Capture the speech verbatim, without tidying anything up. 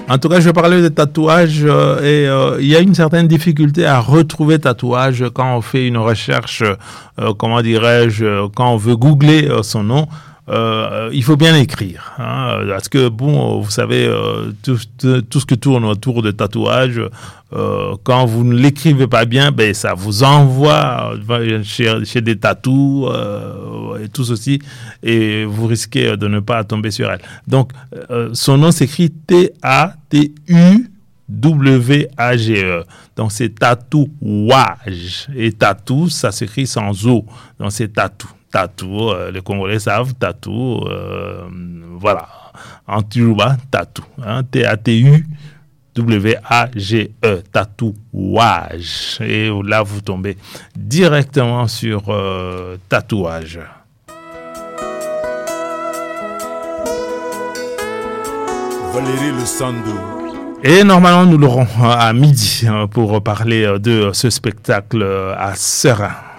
En tout cas, je parlais de tatouage euh, et euh, il y a une certaine difficulté à retrouver tatouage quand on fait une recherche, euh, comment dirais-je, quand on veut googler euh, son nom. Euh, il faut bien écrire, hein, parce que bon, vous savez, euh, tout, tout ce qui tourne autour de tatouage, euh, quand vous ne l'écrivez pas bien, ben ça vous envoie chez, chez des tatous euh, et tout ceci, et vous risquez de ne pas tomber sur elle. Donc, euh, son nom s'écrit T A T U W A G E. Donc, c'est tatouage. Et tatou, ça s'écrit sans O. Donc, c'est tatou. Tatou, euh, les Congolais savent, tatou, euh, voilà. En Turuba, tatou. Hein, T A T U W A G E. Tatouage. Et là, vous tombez directement sur euh, tatouage. Valérie Le Sando. Et normalement, nous l'aurons à midi pour parler de ce spectacle à Serein.